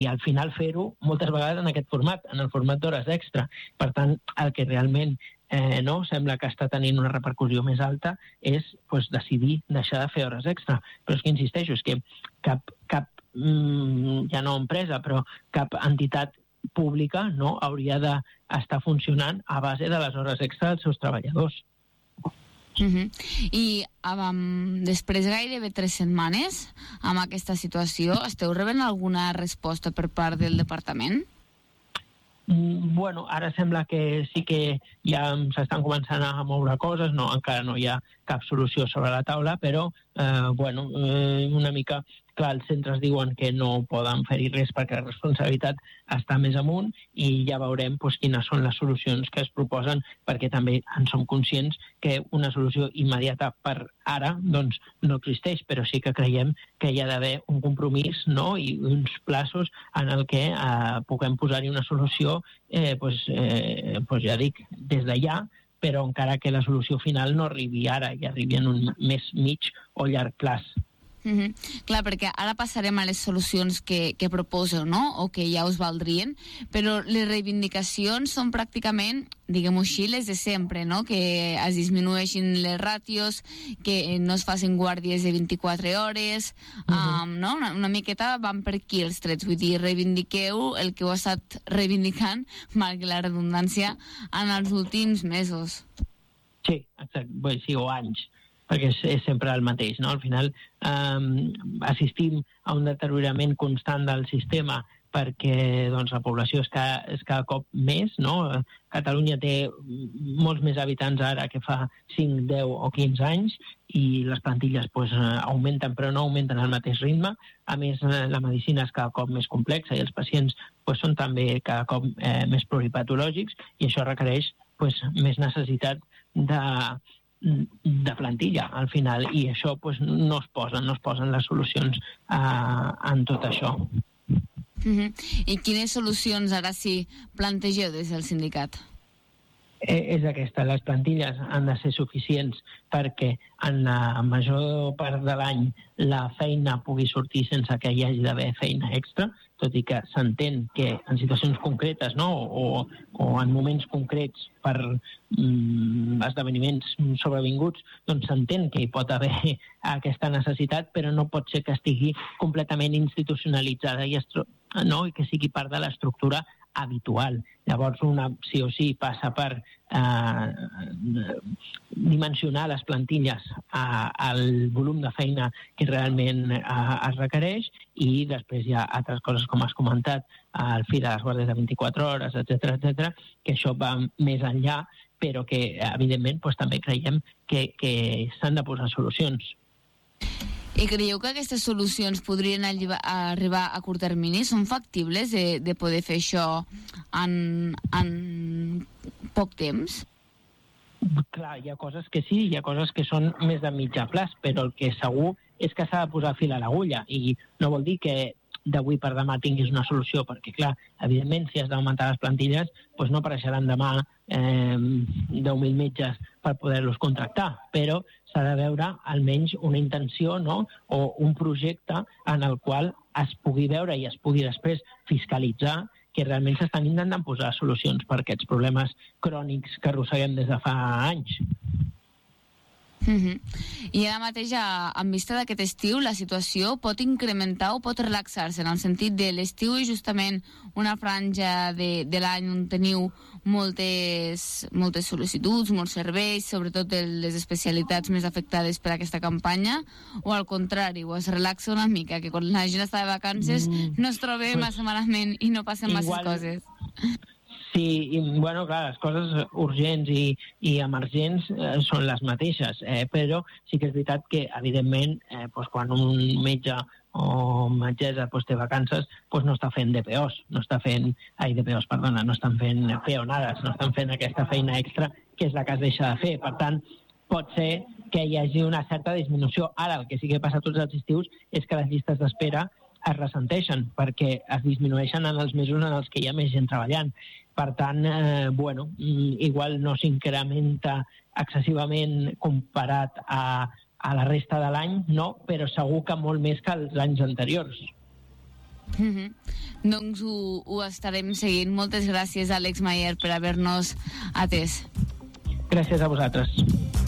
i al final fer-ho moltes vegades en aquest format, en el format d'hores extra. Per tant, el que realment sembla que està tenint una repercussió més alta és decidir deixar de fer hores extra. Però és que insisteixo, és que cap ja no empresa, però cap entitat pública no hauria d'estar funcionant a base de les hores extra dels seus treballadors. I després gairebé 3 setmanes amb aquesta situació, esteu rebent alguna resposta per part del departament? Bueno, ara sembla que sí que ja s'estan començant a moure coses, encara no hi ha cap solució sobre la taula, però una mica, clar, els centres diuen que no poden fer-hi res perquè la responsabilitat està més amunt i ja veurem quines són les solucions que es proposen, perquè també en som conscients que una solució immediata per ara no existeix, però sí que creiem que hi ha d'haver un compromís i uns plaços en el que puguem posar-hi una solució, ja dic, des d'allà, però encara que la solució final no arribi ara i arribi en un més mig o llarg plaç. Clar, perquè ara passarem a les solucions que proposeu, no? O que ja us valdrien, però les reivindicacions són pràcticament, diguem-ho així, les de sempre, no? Que es disminueixin les ràtios, que no es facin guàrdies de 24 hores, no? Una miqueta van per aquí els trets, vull dir, reivindiqueu el que heu estat reivindicant, malgrat la redundància, en els últims mesos. Sí, exacte, sí, o anys, perquè és sempre el mateix, no? Al final assistim a un deteriorament constant del sistema perquè la població és cada cop més, no? Catalunya té molts més habitants ara que fa 5, 10 o 15 anys i les plantilles augmenten, però no augmenten al mateix ritme. A més, la medicina és cada cop més complexa i els pacients són també cada cop més pluripatològics i això requereix més necessitat de plantilla al final, i això no es posen les solucions en tot això. I quines solucions ara sí plantegeu des del sindicat? És aquesta, les plantilles han de ser suficients perquè en la major part de l'any la feina pugui sortir sense que hi hagi d'haver feina extra, tot i que s'entén que en situacions concretes o en moments concrets per esdeveniments sobrevinguts, s'entén que hi pot haver aquesta necessitat, però no pot ser que estigui completament institucionalitzada i que sigui part de l'estructura habitual. Llavors, sí o sí passa per dimensionar les plantilles al volum de feina que realment es requereix, i després hi ha altres coses, com has comentat, el fi de les guàrdies de 24 hores, etcètera, que això va més enllà, però que, evidentment, també creiem que s'han de posar solucions. I creieu que aquestes solucions podrien arribar a curt termini? Són factibles de poder fer això en poc temps? Clar, hi ha coses que sí, hi ha coses que són més de mitjà plaç, però el que segur és que s'ha de posar fil a l'agulla, i no vol dir que d'avui per demà tinguis una solució, perquè clar, evidentment si has d'augmentar les plantilles no apareixeran demà 10.000 metges per poder-los contractar, però s'ha de veure almenys una intenció, o un projecte en el qual es pugui veure i es pugui després fiscalitzar que realment s'estan intentant posar solucions per aquests problemes crònics que arrosseguem des de fa anys. I ara mateix, en vista d'aquest estiu, la situació pot incrementar o pot relaxar-se, en el sentit de l'estiu és justament una franja de l'any on teniu moltes sol·licituds, molts serveis, sobretot de les especialitats més afectades per aquesta campanya, o al contrari, o es relaxa una mica, que quan la gent està de vacances no es troba massa malament i no passen massa coses. Sí, clar, les coses urgents i emergents són les mateixes, però sí que és veritat que, evidentment, quan un metge o metgessa té vacances, no està fent DPOs, no estan fent peonades, no estan fent aquesta feina extra que és la que es deixa de fer. Per tant, pot ser que hi hagi una certa disminució. Ara, el que sí que passa tots els estius és que les llistes d'espera es ressenteixen, perquè es disminueixen en els mesos en els que hi ha més gent treballant. Per tant, igual no s'incrementa excessivament comparat a la resta de l'any, no, però segur que molt més que els anys anteriors. Doncs ho estarem seguint. Moltes gràcies, Àlex Mayer, per haver-nos atès. Gràcies a vosaltres.